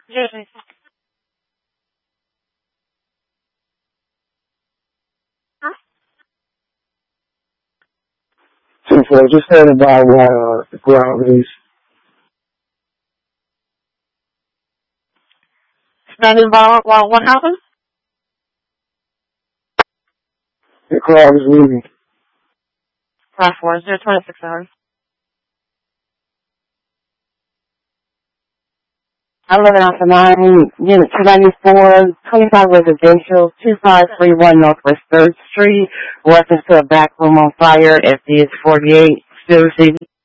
Jersey. 2-4, just heard about the ground release. Standing by while what happened? The crowd was leaving. 5-4, 26 hours. 11 after 9, unit 294, 25 residential, 2531 Northwest 3rd Street. Reference to a back room on fire. FD is 48. Still receiving.